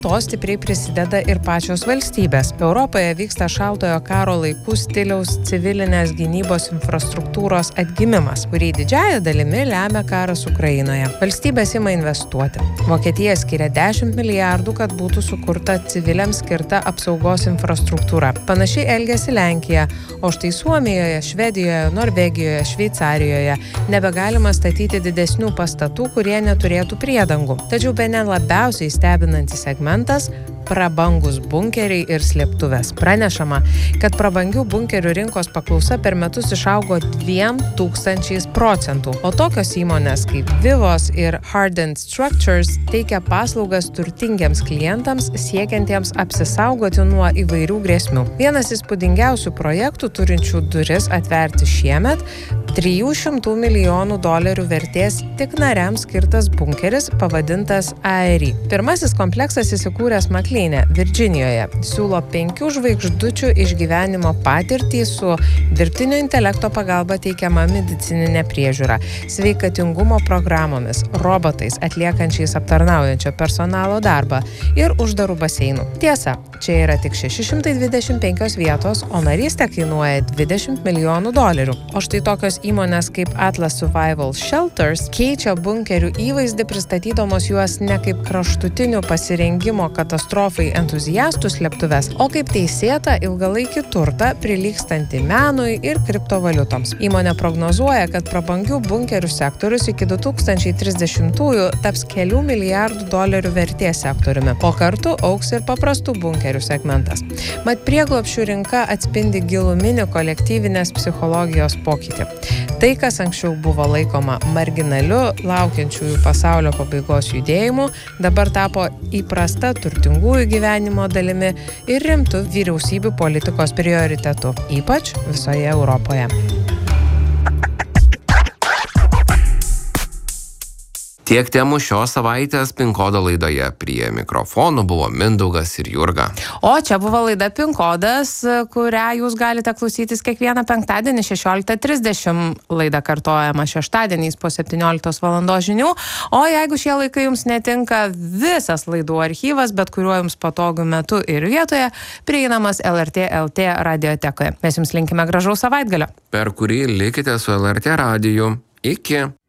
To stipriai prisideda ir pačios valstybės. Europoje vyksta šaltojo karo laikų stiliaus civilinės gynybos infrastruktūros atgimimas, kurį didžiąja dalimi lemia karas Ukrainoje. Valstybės ima investuoti. Vokietija skiria 10 milijardų, kad būtų sukurta civiliams skirta apsaugos infrastruktūra. Panašiai elgiasi Lenkija, o štai Suomijoje, Švedijoje, Norvegijoje, Šveicarijoje nebegalima statyti didesnių pastatų, kurie neturėtų priedangų. Tačiau bene labiausiai stebinantis segmentas prabangus bunkeriai ir slėptuvės. Pranešama, kad prabangių bunkerių rinkos paklausa per metus išaugo 2000%, o tokios įmonės kaip Vivos ir Hardened Structures teikia paslaugas turtingiems klientams siekiantiems apsisaugoti nuo įvairių grėsmių. Vienas įspūdingiausių projektų turinčių duris atverti šiemet $300 milijonų vertės tik nariams skirtas bunkeris pavadintas Aerie. Pirmasis kompleksas įsikūręs Maklyne, Virdžinijoje. Siūlo 5 žvaigždučių išgyvenimo patirtį su dirbtinio intelekto pagalba teikiama medicininė priežiūra, sveikatingumo programomis, robotais atliekančiais aptarnaujančio personalo darbą ir uždarų baseinų. Tiesa, čia yra tik 625 vietos, o narystė kainuoja $20 milijonų. O štai tokios įmonės kaip Atlas Survival Shelters keičia bunkerių įvaizdį, pristatydamos juos ne kaip kraštutinių pasirengimo katastrofai entuziastų slėptuves, o kaip teisėtą ilgalaikį turtą prilygstantį menui ir kriptovaliutoms. Įmonė prognozuoja, kad prabangių bunkerių sektorius iki 2030-ųjų taps kelių milijardų dolerių vertės sektoriumi, o kartu augs ir paprastų bunkerių segmentas. Mat prieglobsčių rinka atspindi giluminį kolektyvinės psichologijos pokytį. Tai, kas anksčiau buvo laikoma marginaliu, laukiančiųjų pasaulio pabaigos judėjimu, dabar tapo įprasta turtingųjų gyvenimo dalimi ir rimtu vyriausybių politikos prioritetu, ypač visoje Europoje. Tiek temų šios savaitės Pin Kodo laidoje. Prie mikrofonų buvo Mindaugas ir Jurga. O čia buvo laida Pin Kodas, kurią jūs galite klausytis kiekvieną penktadienį 16:30. Laida kartojama šeštadieniais po 17 valandos žinių. O jeigu šie laikai jums netinka, visas laidų archyvas, bet kuriuo jums patogiu metu ir vietoje, prieinamas LRT LT radiotekoje. Mes jums linkime gražaus savaitgalio. Per kurį likite su LRT radiju. Iki.